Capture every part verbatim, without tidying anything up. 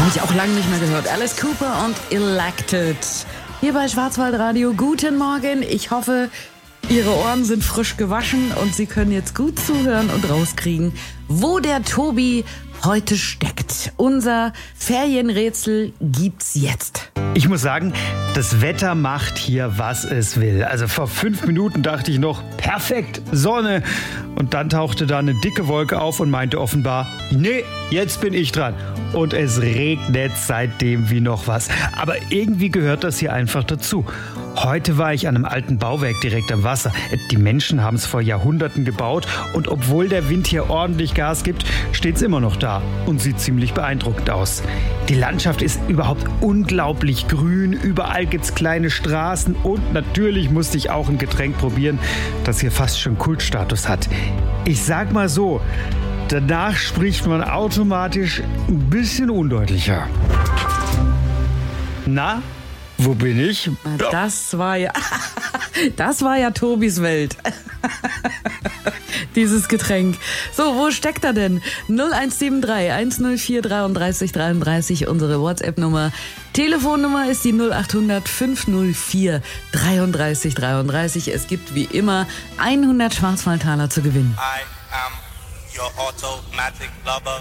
Habe ich auch lange nicht mehr gehört. Alice Cooper und Elected. Hier bei Schwarzwaldradio. Guten Morgen. Ich hoffe, Ihre Ohren sind frisch gewaschen und Sie können jetzt gut zuhören und rauskriegen, wo der Tobi heute steckt. Unser Ferienrätsel gibt's jetzt. Ich muss sagen, das Wetter macht hier, was es will. Also vor fünf Minuten dachte ich noch, perfekt, Sonne. Und dann tauchte da eine dicke Wolke auf und meinte offenbar, nee, jetzt bin ich dran. Und es regnet seitdem wie noch was. Aber irgendwie gehört das hier einfach dazu. Heute war ich an einem alten Bauwerk direkt am Wasser. Die Menschen haben es vor Jahrhunderten gebaut und obwohl der Wind hier ordentlich Gas gibt, steht es immer noch da und sieht ziemlich beeindruckend aus. Die Landschaft ist überhaupt unglaublich grün, überall gibt's kleine Straßen und natürlich musste ich auch ein Getränk probieren, das hier fast schon Kultstatus hat. Ich sag mal so, danach spricht man automatisch ein bisschen undeutlicher. Na? Wo bin ich? Das war ja, das war ja Tobis Welt. Dieses Getränk. So, wo steckt er denn? null eins sieben drei eins null vier drei drei drei drei, unsere WhatsApp-Nummer. Telefonnummer ist die null acht hundert fünf null vier drei drei drei drei. Es gibt wie immer hundert Schwarzwaldtaler zu gewinnen. I am your automatic lover.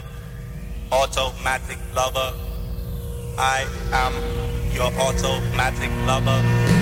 Automatic lover. I am your automatic lover.